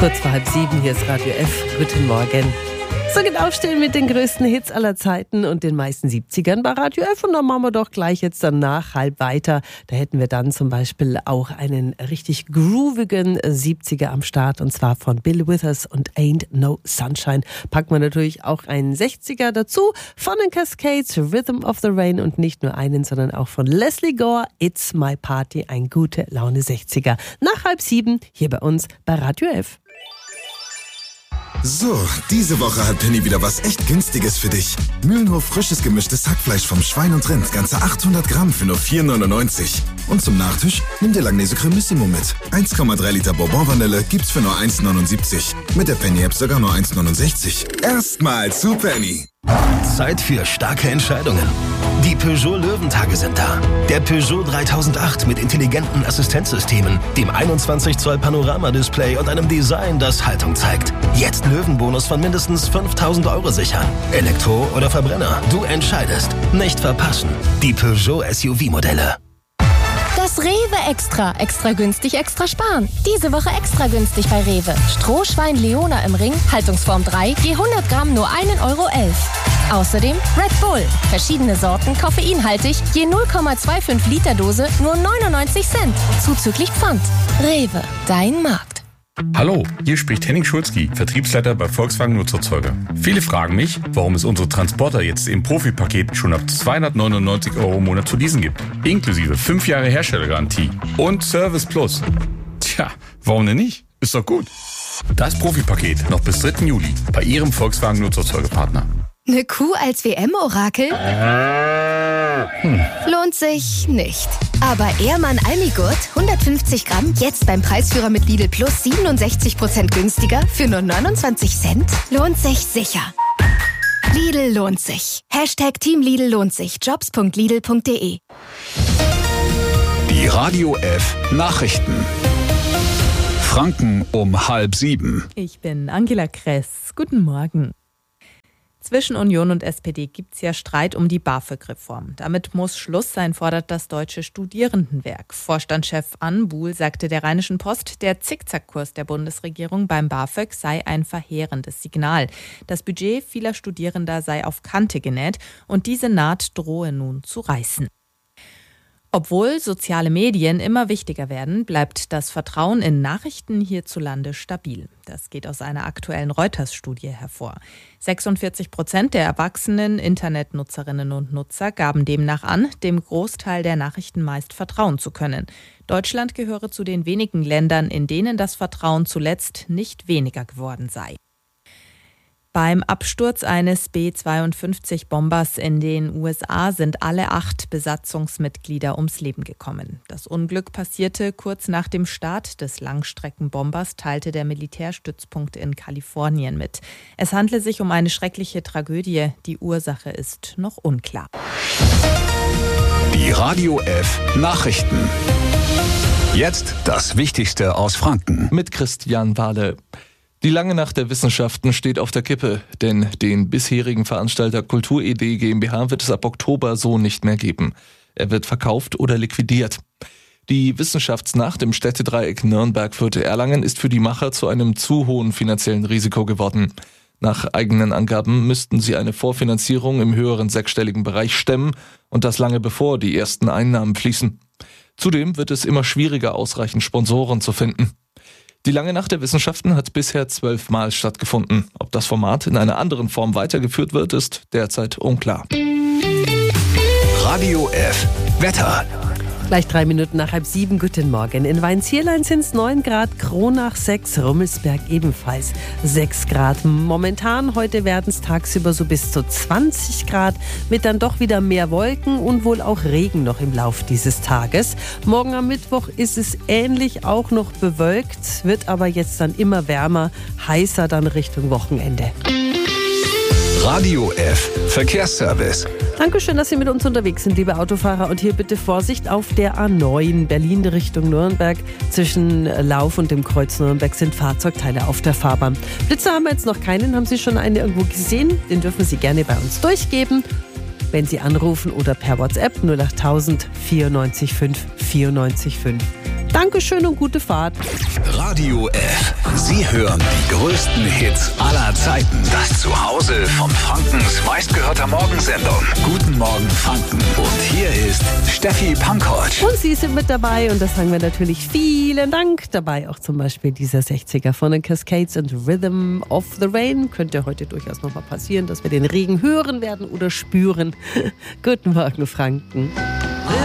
Kurz vor 6:30, hier ist Radio F. Guten Morgen. So geht aufstehen mit den größten Hits aller Zeiten und den meisten 70ern bei Radio F. Und dann machen wir doch gleich jetzt danach halb weiter. Da hätten wir dann zum Beispiel auch einen richtig groovigen 70er am Start, und zwar von Bill Withers und Ain't No Sunshine. Packen wir natürlich auch einen 60er dazu von den Cascades, Rhythm of the Rain, und nicht nur einen, sondern auch von Leslie Gore, It's My Party, ein gute Laune 60er. Nach 6:30 hier bei uns bei Radio F. So, diese Woche hat Penny wieder was echt Günstiges für dich. Mühlenhof frisches gemischtes Hackfleisch vom Schwein und Rind, ganze 800 Gramm für nur 4,99. Und zum Nachtisch nimm dir Langnese Cremissimo mit. 1,3 Liter Bourbon-Vanille gibt's für nur 1,79. Mit der Penny-App sogar nur 1,69. Erstmal zu Penny. Zeit für starke Entscheidungen. Die Peugeot Löwentage sind da. Der Peugeot 3008 mit intelligenten Assistenzsystemen, dem 21 Zoll Panoramadisplay und einem Design, das Haltung zeigt. Jetzt Löwenbonus von mindestens 5.000 € sichern. Elektro oder Verbrenner, du entscheidest. Nicht verpassen. Die Peugeot SUV-Modelle. Das Rewe Extra. Extra günstig, extra sparen. Diese Woche extra günstig bei Rewe. Strohschwein Leona im Ring, Haltungsform 3, je 100 Gramm nur 1,11 €. Außerdem Red Bull. Verschiedene Sorten, koffeinhaltig, je 0,25 Liter Dose, nur 99 Cent. Zuzüglich Pfand. Rewe, dein Markt. Hallo, hier spricht Henning Schulzki, Vertriebsleiter bei Volkswagen Nutzerzeuger. Viele fragen mich, warum es unsere Transporter jetzt im Profi-Paket schon ab 299 € im Monat zu leasen gibt. Inklusive 5 Jahre Herstellergarantie und Service Plus. Tja, warum denn nicht? Ist doch gut. Das Profi-Paket noch bis 3. Juli bei Ihrem Volkswagen Nutzerzeugerpartner. Eine Kuh als WM-Orakel? Lohnt sich nicht. Aber Ehrmann Almigurt, 150 Gramm, jetzt beim Preisführer mit Lidl Plus 67% günstiger für nur 29 Cent? Lohnt sich sicher. Lidl lohnt sich. Hashtag Team Lidl lohnt sich. Jobs.lidl.de. Die Radio F Nachrichten. Franken um 6:30. Ich bin Angela Kress. Guten Morgen. Zwischen Union und SPD gibt es ja Streit um die BAföG-Reform. Damit muss Schluss sein, fordert das Deutsche Studierendenwerk. Vorstandschef Ann Buhl sagte der Rheinischen Post, der Zickzackkurs der Bundesregierung beim BAföG sei ein verheerendes Signal. Das Budget vieler Studierender sei auf Kante genäht und diese Naht drohe nun zu reißen. Obwohl soziale Medien immer wichtiger werden, bleibt das Vertrauen in Nachrichten hierzulande stabil. Das geht aus einer aktuellen Reuters-Studie hervor. 46% der erwachsenen Internetnutzerinnen und Nutzer gaben demnach an, dem Großteil der Nachrichten meist vertrauen zu können. Deutschland gehöre zu den wenigen Ländern, in denen das Vertrauen zuletzt nicht weniger geworden sei. Beim Absturz eines B-52-Bombers in den USA sind alle 8 Besatzungsmitglieder ums Leben gekommen. Das Unglück passierte kurz nach dem Start des Langstreckenbombers, teilte der Militärstützpunkt in Kalifornien mit. Es handle sich um eine schreckliche Tragödie. Die Ursache ist noch unklar. Die Radio F Nachrichten. Jetzt das Wichtigste aus Franken. Mit Christian Wahle. Die lange Nacht der Wissenschaften steht auf der Kippe, denn den bisherigen Veranstalter Kulturidee GmbH wird es ab Oktober so nicht mehr geben. Er wird verkauft oder liquidiert. Die Wissenschaftsnacht im Städtedreieck Nürnberg-Fürth-Erlangen ist für die Macher zu einem zu hohen finanziellen Risiko geworden. Nach eigenen Angaben müssten sie eine Vorfinanzierung im höheren sechsstelligen Bereich stemmen und das lange bevor die ersten Einnahmen fließen. Zudem wird es immer schwieriger, ausreichend Sponsoren zu finden. Die lange Nacht der Wissenschaften hat bisher 12 Mal stattgefunden. Ob das Format in einer anderen Form weitergeführt wird, ist derzeit unklar. Radio F Wetter. Gleich 3 Minuten nach 6:30. Guten Morgen. In Weinzierlein sind es 9 Grad, Kronach 6, Rummelsberg ebenfalls 6 Grad. Momentan, heute werden es tagsüber so bis zu 20 Grad, mit dann doch wieder mehr Wolken und wohl auch Regen noch im Lauf dieses Tages. Morgen am Mittwoch ist es ähnlich auch noch bewölkt, wird aber jetzt dann immer wärmer, heißer dann Richtung Wochenende. Radio F Verkehrsservice. Dankeschön, dass Sie mit uns unterwegs sind, liebe Autofahrer. Und hier bitte Vorsicht auf der A9 Berlin Richtung Nürnberg. Zwischen Lauf und dem Kreuz Nürnberg sind Fahrzeugteile auf der Fahrbahn. Blitzer haben wir jetzt noch keinen. Haben Sie schon einen irgendwo gesehen? Den dürfen Sie gerne bei uns durchgeben, wenn Sie anrufen oder per WhatsApp 08000 94 5 94 5. Dankeschön und gute Fahrt. Radio F. Sie hören die größten Hits aller Zeiten. Das Zuhause von Frankens meistgehörter Morgensendung. Guten Morgen Franken. Und hier ist Steffi Pankovic. Und Sie sind mit dabei und das sagen wir natürlich vielen Dank. Dabei auch zum Beispiel dieser 60er von den Cascades and Rhythm of the Rain. Könnte heute durchaus nochmal passieren, dass wir den Regen hören werden oder spüren. Guten Morgen Franken.